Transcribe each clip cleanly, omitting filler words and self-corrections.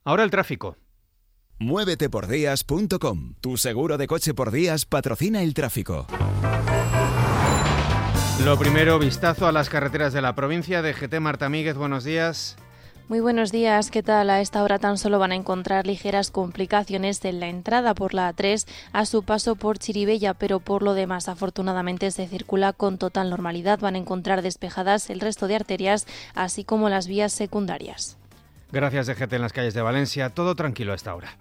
Ahora el tráfico. Muévetepordías.com. Tu seguro de coche por días patrocina el tráfico. Lo primero, vistazo a las carreteras de la provincia. DGT, Marta Míguez, buenos días. Muy buenos días, ¿qué tal? A esta hora tan solo van a encontrar ligeras complicaciones en la entrada por la A3 a su paso por Chirivella, pero por lo demás afortunadamente se circula con total normalidad. Van a encontrar despejadas el resto de arterias, así como las vías secundarias. Gracias, DGT. En las calles de Valencia, todo tranquilo a esta hora.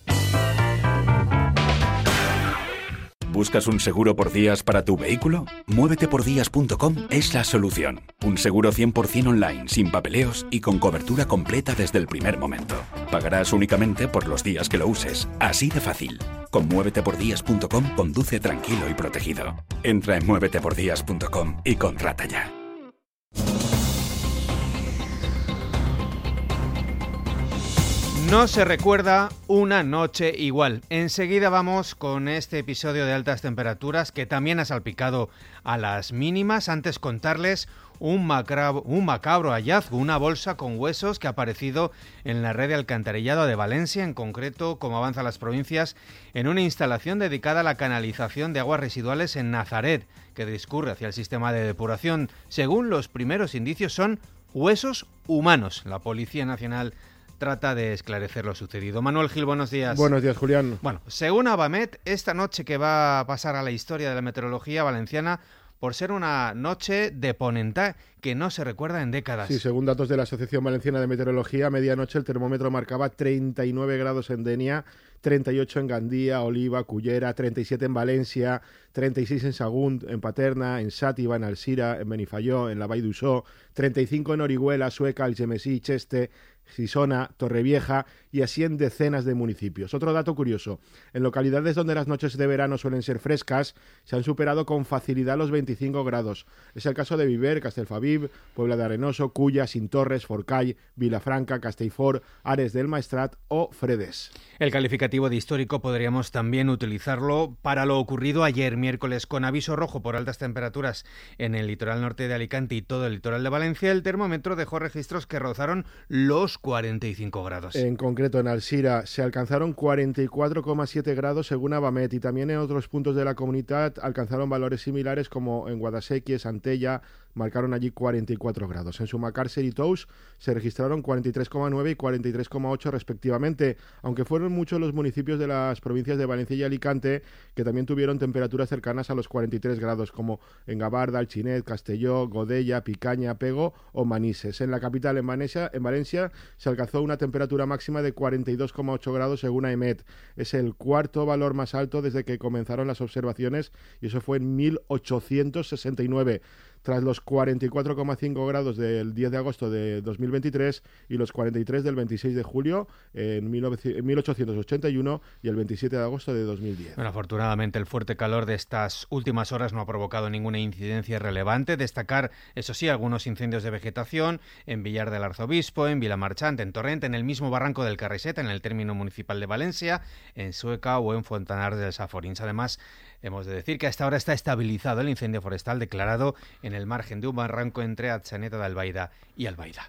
¿Buscas un seguro por días para tu vehículo? Muévetepordías.com es la solución. Un seguro 100% online, sin papeleos y con cobertura completa desde el primer momento. Pagarás únicamente por los días que lo uses. Así de fácil. Con Muévetepordías.com conduce tranquilo y protegido. Entra en Muévetepordías.com y contrata ya. No se recuerda una noche igual. Enseguida vamos con este episodio de altas temperaturas que también ha salpicado a las mínimas. Antes contarles un macabro hallazgo, una bolsa con huesos que ha aparecido en la red de alcantarillado de Valencia, en concreto, como avanzan las provincias, en una instalación dedicada a la canalización de aguas residuales en Nazaret, que discurre hacia el sistema de depuración. Según los primeros indicios, son huesos humanos. La Policía Nacional trata de esclarecer lo sucedido. Manuel Gil, buenos días. Buenos días, Julián. Bueno, según Abamet, esta noche que va a pasar a la historia de la meteorología valenciana por ser una noche de ponentá que no se recuerda en décadas. Sí, según datos de la Asociación Valenciana de Meteorología, a medianoche el termómetro marcaba 39 grados en Denia, 38 en Gandía, Oliva, Cullera, 37 en Valencia, 36 en Sagunt, en Paterna, en Xàtiva, en Alzira, en Benifayó, en la Vall d'Uixó, 35 en Orihuela, Sueca, Algemesí, Cheste, Sisona, Torrevieja y así en decenas de municipios. Otro dato curioso, en localidades donde las noches de verano suelen ser frescas, se han superado con facilidad los 25 grados. Es el caso de Viver, Castellfabib, Puebla de Arenoso, Culla, Sintorres, Forcall, Vilafranca, Castellfort, Ares del Maestrat o Fredes. El calificativo de histórico podríamos también utilizarlo para lo ocurrido ayer miércoles, con aviso rojo por altas temperaturas en el litoral norte de Alicante y todo el litoral de Valencia. El termómetro dejó registros que rozaron los 45 grados. En concreto en Alzira se alcanzaron 44,7 grados según Abamet, y también en otros puntos de la comunidad alcanzaron valores similares, como en Guadasséquies, Antella, marcaron allí 44 grados. En Sumacàrcer y Tous se registraron 43,9 y 43,8 respectivamente, aunque fueron muchos los municipios de las provincias de Valencia y Alicante que también tuvieron temperaturas cercanas a los 43 grados, como en Gavarda, Alginet, Castelló, Godella, Picaña, Pego o Manises. En la capital, en Valencia, se alcanzó una temperatura máxima de 42,8 grados según AEMET. Es el cuarto valor más alto desde que comenzaron las observaciones, y eso fue en 1869. Tras los 44,5 grados del 10 de agosto de 2023 y los 43 del 26 de julio en 1881 y el 27 de agosto de 2010. Bueno, afortunadamente el fuerte calor de estas últimas horas no ha provocado ninguna incidencia relevante. Destacar, eso sí, algunos incendios de vegetación en Villar del Arzobispo, en Vilamarchant, en Torrent, en el mismo barranco del Carrasset, en el término municipal de Valencia, en Sueca o en Fontanars dels Alforins. Además, hemos de decir que hasta ahora está estabilizado el incendio forestal declarado en el margen de un barranco entre Atxaneta de Albaida y Albaida.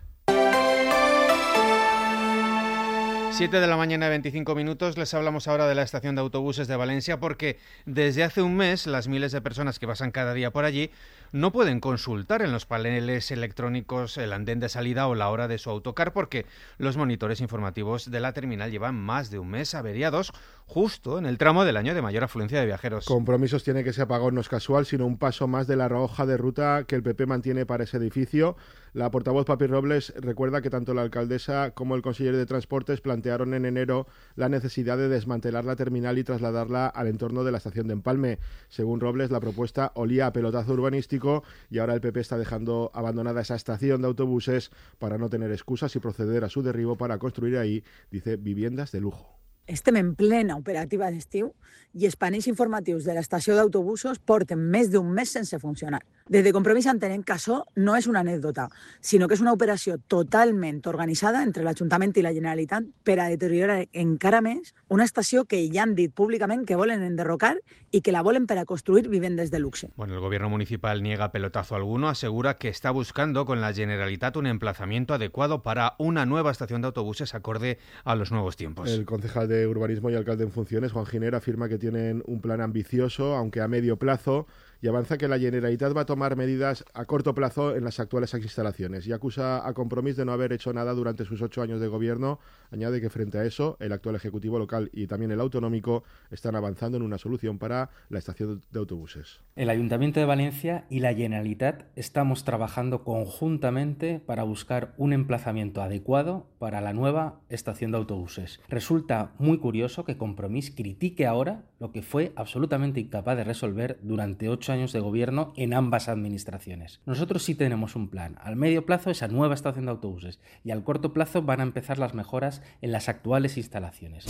7 de la mañana, 25 minutos. Les hablamos ahora de la estación de autobuses de Valencia, porque desde hace un mes las miles de personas que pasan cada día por allí no pueden consultar en los paneles electrónicos el andén de salida o la hora de su autocar, porque los monitores informativos de la terminal llevan más de un mes averiados, justo en el tramo del año de mayor afluencia de viajeros. Compromisos tiene que ese apagón no es casual, sino un paso más de la hoja de ruta que el PP mantiene para ese edificio. La portavoz Papi Robles recuerda que tanto la alcaldesa como el consejero de Transportes plantearon en enero la necesidad de desmantelar la terminal y trasladarla al entorno de la estación de Empalme. Según Robles, la propuesta olía a pelotazo urbanístico, y ahora el PP está dejando abandonada esa estación de autobuses para no tener excusas y proceder a su derribo para construir ahí, dice, viviendas de lujo. Estem en plena operativa d'estiu i els panells informatius de l'estació d'autobusos porten més d'un mes sense funcionar. Des de Compromís entenem que això no és una anècdota, sinó que és una operació totalment organitzada entre l'Ajuntament i la Generalitat per a deteriorar encara més una estació que ja han dit públicament que volen enderrocar y que la volen para construir viviendas de luxe. Bueno, el gobierno municipal niega pelotazo alguno, asegura que está buscando con la Generalitat un emplazamiento adecuado para una nueva estación de autobuses acorde a los nuevos tiempos. El concejal de Urbanismo y alcalde en funciones, Juan Giner, afirma que tienen un plan ambicioso, aunque a medio plazo, y avanza que la Generalitat va a tomar medidas a corto plazo en las actuales instalaciones y acusa a Compromís de no haber hecho nada durante sus 8 años de gobierno. Añade que frente a eso, el actual Ejecutivo local y también el autonómico están avanzando en una solución para la estación de autobuses. El Ayuntamiento de Valencia y la Generalitat estamos trabajando conjuntamente para buscar un emplazamiento adecuado para la nueva estación de autobuses. Resulta muy curioso que Compromís critique ahora lo que fue absolutamente incapaz de resolver durante 8 años de gobierno en ambas administraciones. Nosotros sí tenemos un plan. Al medio plazo esa nueva estación de autobuses y al corto plazo van a empezar las mejoras en las actuales instalaciones.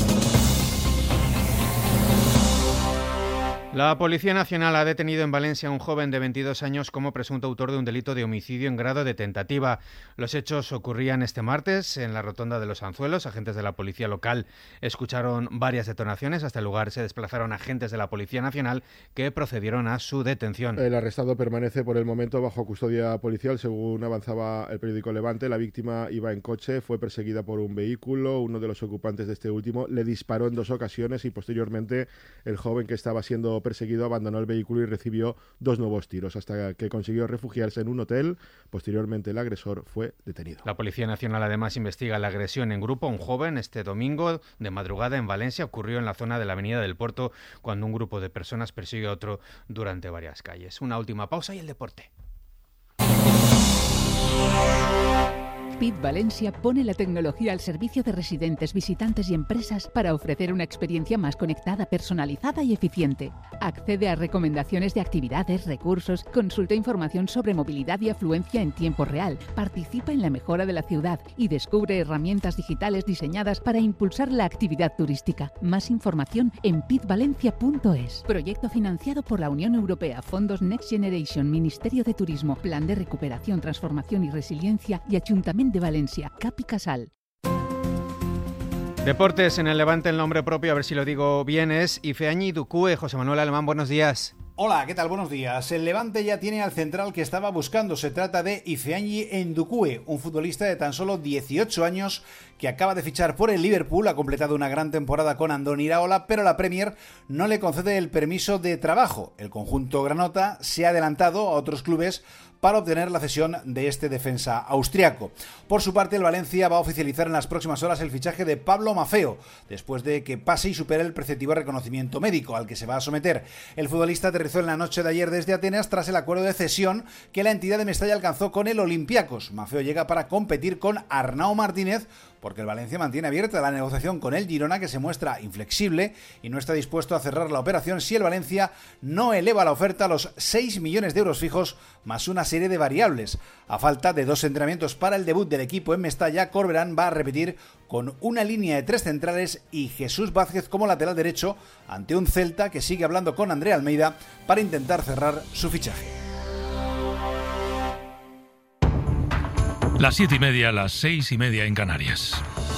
La Policía Nacional ha detenido en Valencia a un joven de 22 años como presunto autor de un delito de homicidio en grado de tentativa. Los hechos ocurrían este martes en la rotonda de Los Anzuelos. Agentes de la policía local escucharon varias detonaciones. Hasta el lugar se desplazaron agentes de la Policía Nacional que procedieron a su detención. El arrestado permanece por el momento bajo custodia policial. Según avanzaba el periódico Levante, la víctima iba en coche, fue perseguida por un vehículo. Uno de los ocupantes de este último le disparó en 2 ocasiones y posteriormente el joven que estaba siendo perseguido abandonó el vehículo y recibió 2 nuevos tiros hasta que consiguió refugiarse en un hotel. Posteriormente el agresor fue detenido. La Policía Nacional además investiga la agresión en grupo a un joven este domingo de madrugada en Valencia. Ocurrió en la zona de la Avenida del Puerto cuando un grupo de personas persigue a otro durante varias calles. Una última pausa y el deporte. PIT Valencia pone la tecnología al servicio de residentes, visitantes y empresas para ofrecer una experiencia más conectada, personalizada y eficiente. Accede a recomendaciones de actividades, recursos, consulta información sobre movilidad y afluencia en tiempo real, participa en la mejora de la ciudad y descubre herramientas digitales diseñadas para impulsar la actividad turística. Más información en pitvalencia.es. Proyecto financiado por la Unión Europea, Fondos Next Generation, Ministerio de Turismo, Plan de Recuperación, Transformación y Resiliencia y Ayuntamiento de Valencia, Cap y Casal. Deportes en el Levante, el nombre propio, a ver si lo digo bien, es Ifeanyi Dukue. José Manuel Alemán, buenos días. Hola, ¿qué tal? Buenos días. El Levante ya tiene al central que estaba buscando. Se trata de Ifeanyi Ndukwe, un futbolista de tan solo 18 años que acaba de fichar por el Liverpool. Ha completado una gran temporada con Andoni Iraola, pero la Premier no le concede el permiso de trabajo. El conjunto granota se ha adelantado a otros clubes para obtener la cesión de este defensa austriaco. Por su parte, el Valencia va a oficializar en las próximas horas el fichaje de Pablo Maffeo, después de que pase y supere el preceptivo reconocimiento médico al que se va a someter. El futbolista aterrizó en la noche de ayer desde Atenas tras el acuerdo de cesión que la entidad de Mestalla alcanzó con el Olympiacos. Maffeo llega para competir con Arnau Martínez, porque el Valencia mantiene abierta la negociación con el Girona, que se muestra inflexible y no está dispuesto a cerrar la operación si el Valencia no eleva la oferta a los 6 millones de euros fijos más una serie de variables. A falta de 2 entrenamientos para el debut del equipo en Mestalla, Corberán va a repetir con una línea de 3 centrales y Jesús Vázquez como lateral derecho ante un Celta que sigue hablando con André Almeida para intentar cerrar su fichaje. Las 7:30, las 6:30 en Canarias.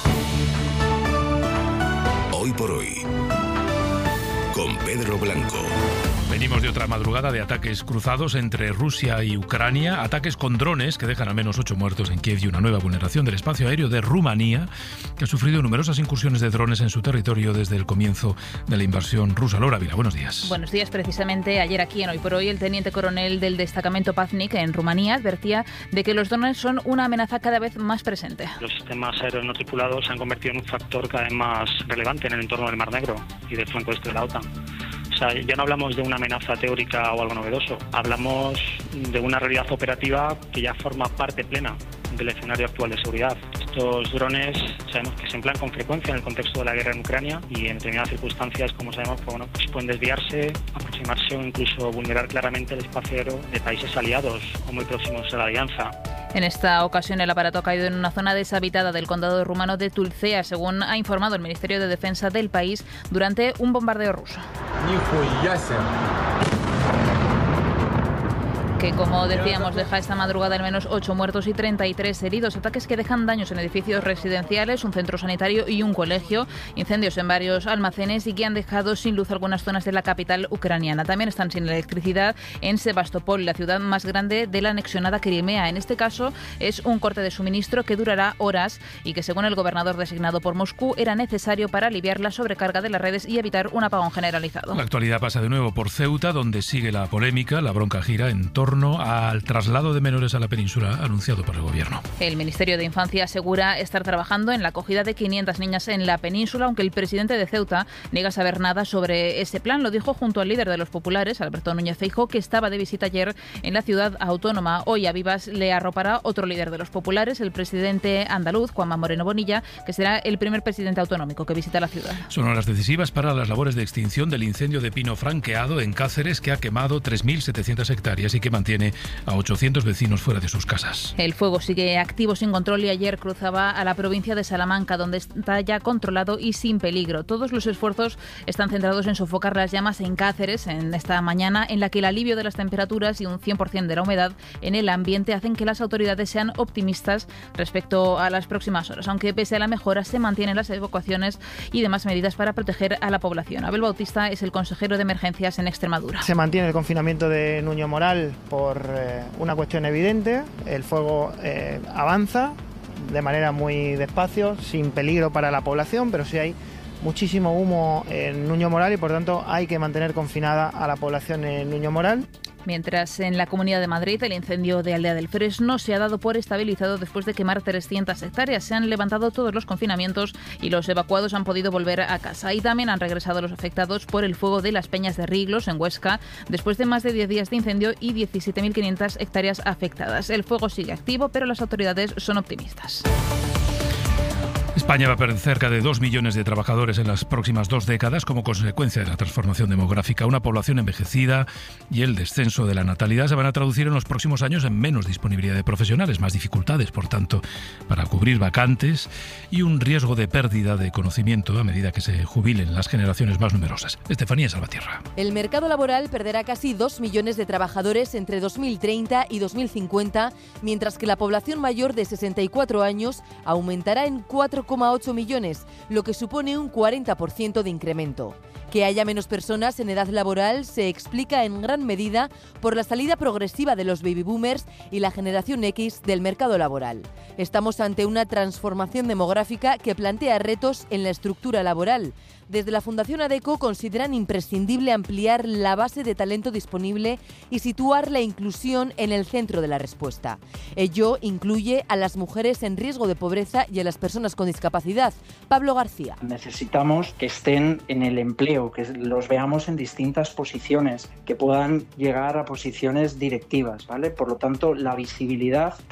Hoy por hoy, con Pedro Blanco. Venimos de otra madrugada de ataques cruzados entre Rusia y Ucrania, ataques con drones que dejan al menos 8 muertos en Kiev y una nueva vulneración del espacio aéreo de Rumanía, que ha sufrido numerosas incursiones de drones en su territorio desde el comienzo de la invasión rusa. Laura Vila, buenos días. Buenos días. Precisamente ayer aquí en Hoy por Hoy, el teniente coronel del destacamento Paznik en Rumanía advertía de que los drones son una amenaza cada vez más presente. Los sistemas aéreos no tripulados se han convertido en un factor cada vez más relevante en el entorno del Mar Negro y del flanco este de la OTAN. O sea, ya no hablamos de una amenaza teórica o algo novedoso, hablamos de una realidad operativa que ya forma parte plena del escenario actual de seguridad. Estos drones sabemos que se emplean con frecuencia en el contexto de la guerra en Ucrania y en determinadas circunstancias, como sabemos, pues pueden desviarse, aproximarse o incluso vulnerar claramente el espacio aéreo de países aliados o muy próximos a la alianza. En esta ocasión el aparato ha caído en una zona deshabitada del condado rumano de Tulcea, según ha informado el Ministerio de Defensa del país, durante un bombardeo ruso. Que, como decíamos, deja esta madrugada al menos 8 muertos y 33 heridos. Ataques que dejan daños en edificios residenciales, un centro sanitario y un colegio. Incendios en varios almacenes y que han dejado sin luz algunas zonas de la capital ucraniana. También están sin electricidad en Sebastopol, la ciudad más grande de la anexionada Crimea. En este caso es un corte de suministro que durará horas y que, según el gobernador designado por Moscú, era necesario para aliviar la sobrecarga de las redes y evitar un apagón generalizado. La actualidad pasa de nuevo por Ceuta, donde sigue la polémica. La bronca gira en torno al traslado de menores a la península anunciado por el gobierno. El Ministerio de Infancia asegura estar trabajando en la acogida de 500 niñas en la península, aunque el presidente de Ceuta niega saber nada sobre ese plan. Lo dijo junto al líder de los populares, Alberto Núñez Feijóo, que estaba de visita ayer en la ciudad autónoma. Hoy a Vivas le arropará otro líder de los populares, el presidente andaluz, Juanma Moreno Bonilla, que será el primer presidente autonómico que visita la ciudad. Son horas decisivas para las labores de extinción del incendio de pino franqueado en Cáceres, que ha quemado 3.700 hectáreas y que mantiene a 800 vecinos fuera de sus casas. El fuego sigue activo sin control y ayer cruzaba a la provincia de Salamanca, donde está ya controlado y sin peligro. Todos los esfuerzos están centrados en sofocar las llamas en Cáceres en esta mañana, en la que el alivio de las temperaturas y un 100% de la humedad en el ambiente hacen que las autoridades sean optimistas respecto a las próximas horas, aunque pese a la mejora se mantienen las evacuaciones y demás medidas para proteger a la población. Abel Bautista es el consejero de emergencias en Extremadura. Se mantiene el confinamiento de Nuño Moral por una cuestión evidente. El fuego avanza de manera muy despacio, sin peligro para la población, pero sí hay muchísimo humo en Nuño Moral y por tanto hay que mantener confinada a la población en Nuño Moral. Mientras en la Comunidad de Madrid el incendio de Aldea del Fresno se ha dado por estabilizado después de quemar 300 hectáreas. Se han levantado todos los confinamientos y los evacuados han podido volver a casa. Y también han regresado los afectados por el fuego de las Peñas de Riglos en Huesca, después de más de 10 días de incendio y 17.500 hectáreas afectadas. El fuego sigue activo, pero las autoridades son optimistas. España va a perder cerca de 2 millones de trabajadores en las próximas 2 décadas como consecuencia de la transformación demográfica. Una población envejecida y el descenso de la natalidad se van a traducir en los próximos años en menos disponibilidad de profesionales, más dificultades, por tanto, para cubrir vacantes y un riesgo de pérdida de conocimiento a medida que se jubilen las generaciones más numerosas. Estefanía Salvatierra. El mercado laboral perderá casi 2 millones de trabajadores entre 2030 y 2050, mientras que la población mayor de 64 años aumentará en 4,8 millones, lo que supone un 40% de incremento. Que haya menos personas en edad laboral se explica en gran medida por la salida progresiva de los baby boomers y la generación X del mercado laboral. Estamos ante una transformación demográfica que plantea retos en la estructura laboral. Desde la Fundación ADECO consideran imprescindible ampliar la base de talento disponible y situar la inclusión en el centro de la respuesta. Ello incluye a las mujeres en riesgo de pobreza y a las personas con discapacidad. Pablo García. Necesitamos que estén en el empleo, que los veamos en distintas posiciones, que puedan llegar a posiciones directivas, ¿vale? Por lo tanto, la visibilidad